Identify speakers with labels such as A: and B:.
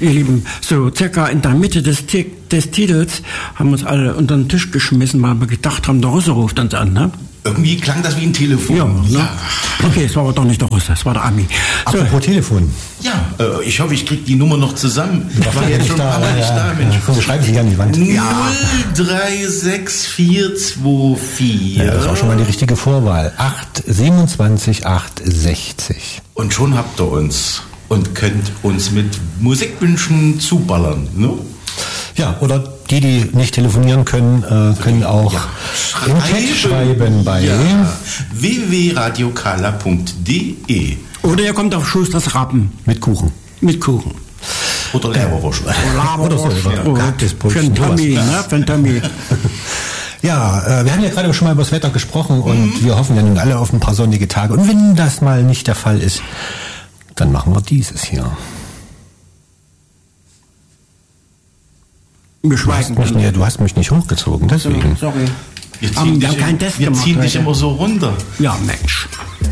A: Lieben, so circa in der Mitte des Titels haben uns alle unter den Tisch geschmissen, weil wir gedacht haben, der Russe ruft uns an, ne?
B: Irgendwie klang das wie ein Telefon.
A: Ja, ne? Okay, es war aber doch nicht der Russe, es war der Ami. So.
C: Apropos Telefon.
B: Ja, ich hoffe, ich kriege die Nummer noch zusammen.
C: Ich war jetzt schon ein paar Mal nicht da, Mensch. Komm, schreib sie an die Wand.
B: 036424.
C: Ja, das ist auch schon mal die richtige Vorwahl. 827 860.
B: Und schon habt ihr uns und könnt uns mit Musikwünschen zuballern, ne?
C: Ja, oder die nicht telefonieren können, können auch im Chat schreiben bei
B: www.radiokala.de.
A: Oder ihr kommt auf Schusters Rappen.
C: mit Kuchen.
A: Mit Kuchen.
B: Oder Leberwurst.
C: Oder so, oder
A: Für einen Tommy, ne? Für einen Tommy.
C: Ja, wir haben ja gerade schon mal über das Wetter gesprochen und wir hoffen ja nun alle auf ein paar sonnige Tage. Und wenn das mal nicht der Fall ist, dann machen wir dieses hier.
A: Wir schweigen.
C: Du hast mich nicht hochgezogen, deswegen.
A: Sorry.
B: Wir
A: Haben
B: ziehen
A: keinen Test
B: dich
A: gemacht
B: immer
A: heute.
B: so runter.
A: Ja, Mensch.